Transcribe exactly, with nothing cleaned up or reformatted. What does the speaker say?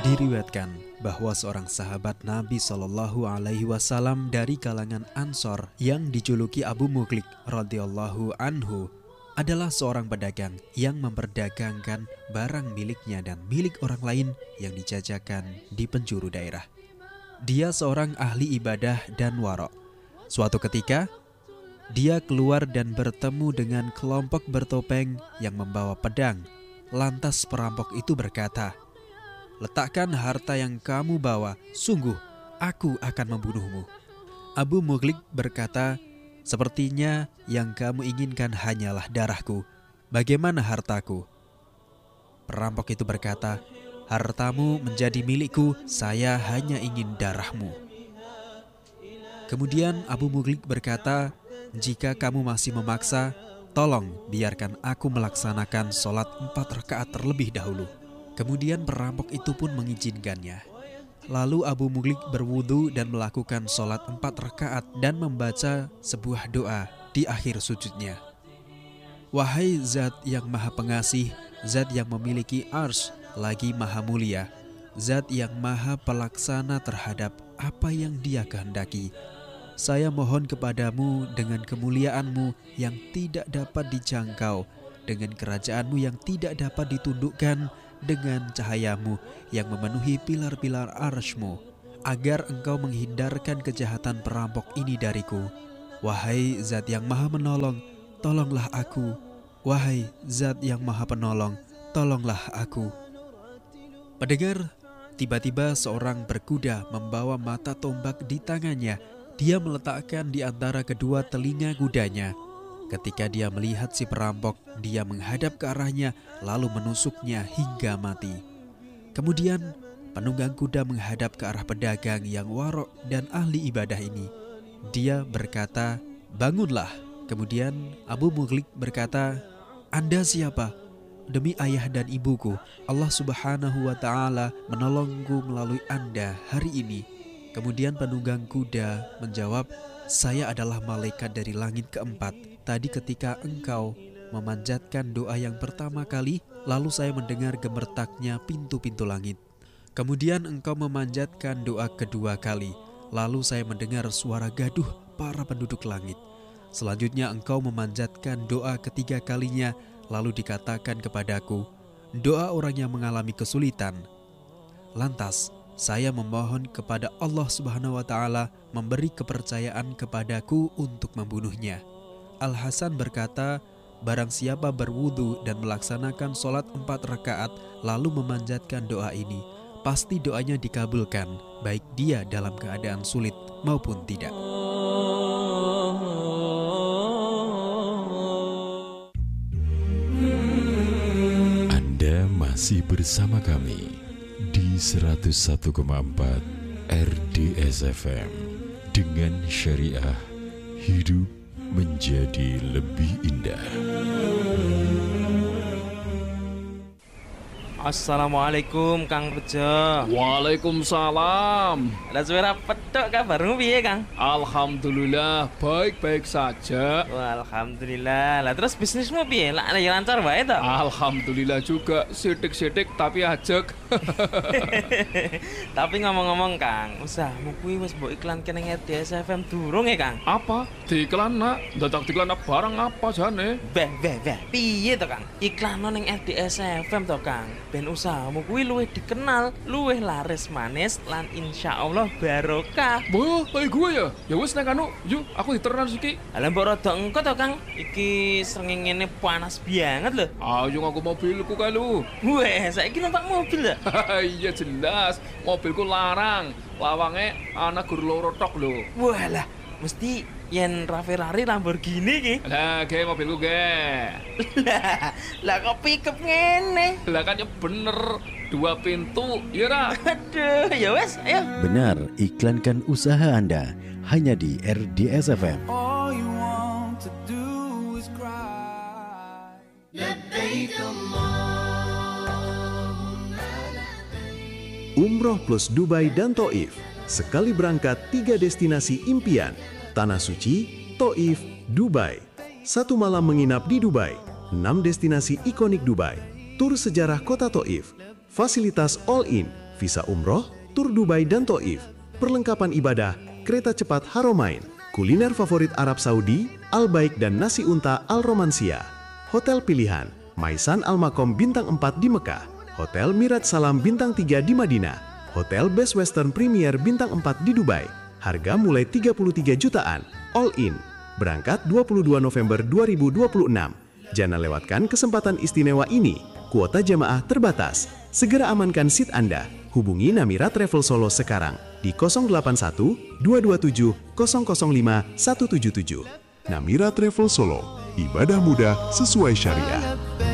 Diriwayatkan bahwa seorang sahabat Nabi Shallallahu Alaihi Wasallam dari kalangan Ansor yang dijuluki Abu Mughliq radhiyallahu anhu adalah seorang pedagang yang memperdagangkan barang miliknya dan milik orang lain yang dijajakan di penjuru daerah. Dia seorang ahli ibadah dan warok. Suatu ketika, dia keluar dan bertemu dengan kelompok bertopeng yang membawa pedang. Lantas perampok itu berkata, "Letakkan harta yang kamu bawa, sungguh aku akan membunuhmu." Abu Mughliq berkata, "Sepertinya yang kamu inginkan hanyalah darahku. Bagaimana hartaku?" Perampok itu berkata, "Hartamu menjadi milikku, saya hanya ingin darahmu." Kemudian Abu Mughliq berkata, "Jika kamu masih memaksa, tolong biarkan aku melaksanakan sholat empat rakaat terlebih dahulu." Kemudian perampok itu pun mengizinkannya. Lalu Abu Mughliq berwudu dan melakukan sholat empat rakaat dan membaca sebuah doa di akhir sujudnya. "Wahai Zat yang Maha Pengasih, Zat yang memiliki arsy lagi Maha Mulia, Zat yang Maha Pelaksana terhadap apa yang Dia kehendaki, saya mohon kepadamu dengan kemuliaan-Mu yang tidak dapat dijangkau, dengan kerajaan-Mu yang tidak dapat ditundukkan, dengan cahaya-Mu yang memenuhi pilar-pilar arsy-Mu, agar Engkau menghindarkan kejahatan perampok ini dariku. Wahai Zat yang Maha Menolong, tolonglah aku. Wahai Zat yang Maha Penolong, tolonglah aku." Pendengar, tiba-tiba seorang berkuda membawa mata tombak di tangannya. Dia meletakkan di antara kedua telinga kudanya. Ketika dia melihat si perampok, dia menghadap ke arahnya lalu menusuknya hingga mati. Kemudian penunggang kuda menghadap ke arah pedagang yang warok dan ahli ibadah ini. Dia berkata, "Bangunlah." Kemudian Abu Mughliq berkata, "Anda siapa?" "Demi ayah dan ibuku, Allah Subhanahu wa Ta'ala menolongku melalui Anda hari ini." Kemudian penunggang kuda menjawab, "Saya adalah malaikat dari langit keempat. Tadi ketika engkau memanjatkan doa yang pertama kali, lalu saya mendengar gemertaknya pintu-pintu langit. Kemudian engkau memanjatkan doa kedua kali, lalu saya mendengar suara gaduh para penduduk langit. Selanjutnya engkau memanjatkan doa ketiga kalinya, lalu dikatakan kepadaku, doa orang yang mengalami kesulitan. Lantas saya memohon kepada Allah Subhanahu wa Ta'ala memberi kepercayaan kepadaku untuk membunuhnya." Al-Hasan berkata, "Barang siapa berwudu dan melaksanakan sholat empat rakaat lalu memanjatkan doa ini, pasti doanya dikabulkan, baik dia dalam keadaan sulit maupun tidak." Anda masih bersama kami di seratus satu koma empat R D S F M dengan syariah hidup menjadi lebih indah. Assalamualaikum Kang Bejo. Waalaikumsalam. Lah suara petok kabarmu piye Kang? Alhamdulillah baik-baik saja. Wah, alhamdulillah. Lah terus bisnismu piye? Lah ya lancar wae to? Alhamdulillah juga, sidik-sidik tapi ajeg. Tapi ngomong-ngomong Kang, usahamu kuwi wis mbok iklanke ning R D S F M durung ya Kang? Apa? Diiklan nak? Dadak diiklan barang apa jane? Beh, beh, beh. Piye to Kang? Iklan ning R D S F M to Kang. Ben usahamu kuwi luwih dikenal, luwih laris manis lan insyaallah barokah. Boh, kayak gue ya? Ya wis nek anu, yuk aku diteran iki. Lah mbok rada engko to Kang. Iki srengenge panas banget lho. Ayo ngaku mobilku kae lu. Weh, saiki numpak mobil lho. Iya jelas, mobilku larang. Lawange ana gur loro tok lho. Walah, mesti yen Ferrari Lamborghini ki. Lah, ge mobilku ge. Lah, lah kok pickup ngene? Lah kan ya bener, dua pintu, iya ra? Aduh, ya wes, ayo. Benar, iklankan usaha Anda hanya di R D S F M. All you want to do is cry. Umroh plus Dubai dan Taif. Sekali berangkat tiga destinasi impian. Tanah Suci, Taif, Dubai. Satu malam menginap di Dubai. Enam destinasi ikonik Dubai. Tur sejarah kota Taif. Fasilitas all-in, visa umroh, tur Dubai dan Taif, perlengkapan ibadah, kereta cepat Haramain, kuliner favorit Arab Saudi, Al-Baik dan nasi unta Al-Romansia, hotel pilihan, Maisan Al-Makom bintang empat di Mekah, hotel Mirat Salam bintang tiga di Madinah, hotel Best Western Premier bintang empat di Dubai, harga mulai tiga puluh tiga jutaan, all in, berangkat dua puluh dua November dua ribu dua puluh enam. Jangan lewatkan kesempatan istimewa ini, kuota jamaah terbatas. Segera amankan seat Anda. Hubungi Namira Travel Solo sekarang di nol delapan satu dua dua tujuh nol nol lima satu tujuh tujuh. Namira Travel Solo, ibadah mudah sesuai syariah.